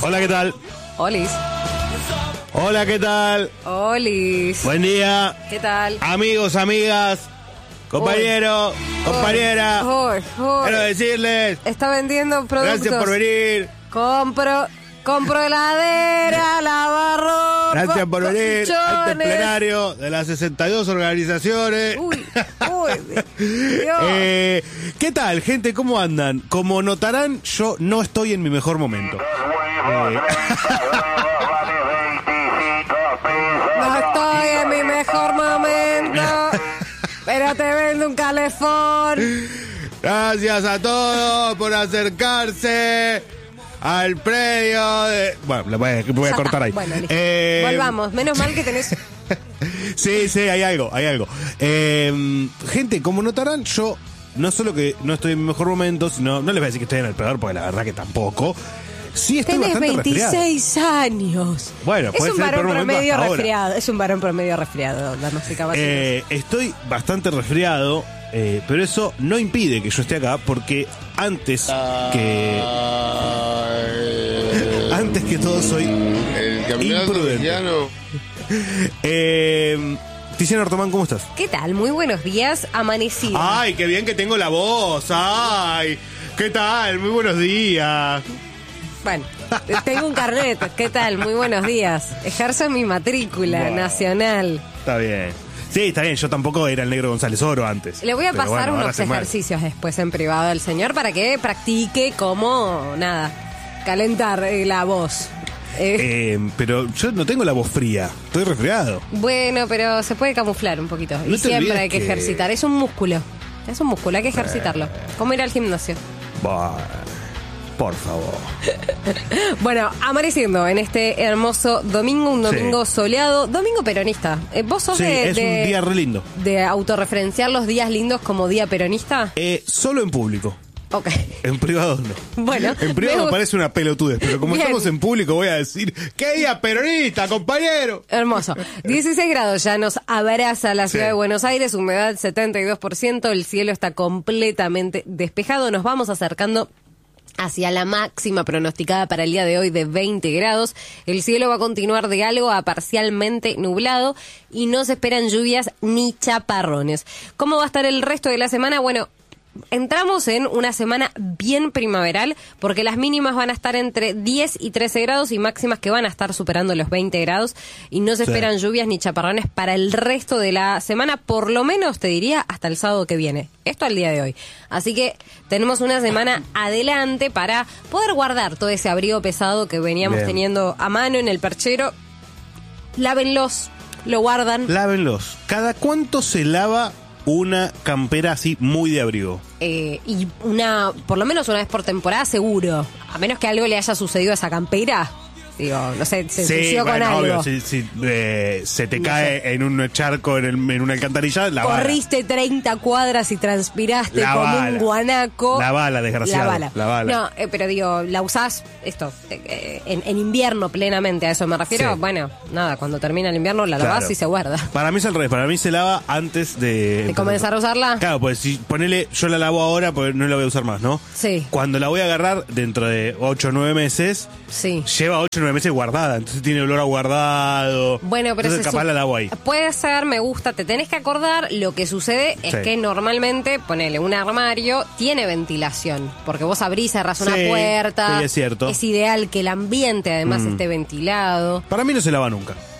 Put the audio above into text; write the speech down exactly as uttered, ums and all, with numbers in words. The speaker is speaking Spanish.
Hola, ¿qué tal? Olis. Hola, ¿qué tal? Olis. Buen día. ¿Qué tal? Amigos, amigas, compañero, compañera. Hoy, hoy. Quiero decirles, Está vendiendo productos. gracias por venir. Compro, compro heladera, lavarropa. Gracias por venir al colchones. plenario de las sesenta y dos organizaciones. Uy, uy, Dios. Eh, ¿Qué tal, gente? ¿Cómo andan? Como notarán, yo no estoy en mi mejor momento. Eh, No estoy en mi mejor momento, pero te vendo un calefón. Gracias a todos por acercarse al predio de... Bueno, lo voy a, voy a cortar ahí. Bueno, listo. Eh, Volvamos. Menos mal que tenés... Sí, sí, hay algo, hay algo. Eh, gente, como notarán, yo no solo que no estoy en mi mejor momento, sino... No les voy a decir que estoy en el peor, porque la verdad que tampoco. Sí, estoy Tenés bastante veintiséis resfriado. años. Bueno, es puede un ser el varón peor momento promedio hasta ahora. resfriado. Es un varón promedio resfriado, damas y caballeros. Eh, estoy bastante resfriado, eh, pero eso no impide que yo esté acá, porque antes que... Antes que todo soy El campeonato imprudente. mexicano. Eh, Tiziano Artomán, ¿cómo estás? ¿Qué tal? Muy buenos días. Amanecido. Ay, qué bien que tengo la voz. Ay, ¿qué tal? Muy buenos días. Bueno, tengo un carnet. ¿Qué tal? Muy buenos días. Ejerzo mi matrícula Bueno. nacional. Está bien. Sí, está bien. Yo tampoco era el Negro González Oro antes. Le voy a Pero pasar bueno, ahora unos sé mal. ejercicios después en privado al señor para que practique cómo, nada, calentar eh, la voz. Eh, Eh, pero yo no tengo la voz fría. Estoy resfriado. bueno, pero se puede camuflar un poquito. No y te siempre olvides hay que, que- ejercitar. Es un músculo. Es un músculo, hay que ejercitarlo. Como ir al gimnasio. Bah, por favor. Bueno, amaneciendo en este hermoso domingo, un domingo Sí. soleado, domingo peronista. Eh, ¿Vos sos Sí, de, es de- un día re lindo. de autorreferenciar los días lindos como día peronista? Eh, solo en público. Ok. En privado no. Bueno, En privado me me gu- parece una pelotudez, pero como Bien. estamos en público voy a decir, ¡qué día peronista, compañero! Hermoso. dieciséis grados ya nos abraza la ciudad Sí. de Buenos Aires, humedad setenta y dos por ciento, el cielo está completamente despejado, nos vamos acercando hacia la máxima pronosticada para el día de hoy de veinte grados. El cielo va a continuar de algo a parcialmente nublado y no se esperan lluvias ni chaparrones. ¿Cómo va a estar el resto de la semana? Bueno, entramos en una semana bien primaveral porque las mínimas van a estar entre diez y trece grados y máximas que van a estar superando los veinte grados y no se Sí. esperan lluvias ni chaparrones para el resto de la semana, por lo menos te diría hasta el sábado que viene. Esto al día de hoy. Así que tenemos una semana adelante para poder guardar todo ese abrigo pesado que veníamos Bien. teniendo a mano en el perchero. Lávenlos, lo guardan. Lávenlos. ¿Cada cuánto se lava una campera así muy de abrigo? Eh, y una, por lo menos una vez por temporada seguro, a menos que algo le haya sucedido a esa campera, digo, no sé, se ensució con bueno, algo. obvio, si, si, eh, se te No cae sé. en un charco, en, el- en una alcantarilla, la bala. Corriste treinta cuadras y transpiraste La como bala. un guanaco. La bala, desgraciado. La bala. La bala. No, eh, pero digo, la usás, esto, eh, eh, en, en invierno plenamente, a eso me refiero. Sí. Bueno, nada, cuando termina el invierno la lavás Claro. y se guarda. Para mí es al revés, para mí se lava antes de... ¿De comenzar a usarla? Claro, pues si ponele, yo la lavo ahora porque no la voy a usar más, ¿no? Sí. Cuando la voy a agarrar dentro de ocho o nueve meses, Sí. lleva ocho o nueve meses guardada, entonces tiene olor a guardado. Bueno, pero entonces se capaz su- la lavo ahí. Puede ser, me gusta, te tenés que acordar, lo que sucede es Sí. que normalmente, ponele, un armario tiene ventilación, porque vos abrís, cerrás una Sí, puerta. sí, es cierto. Es ideal que el ambiente además Mm. esté ventilado. Para mí no se lava nunca.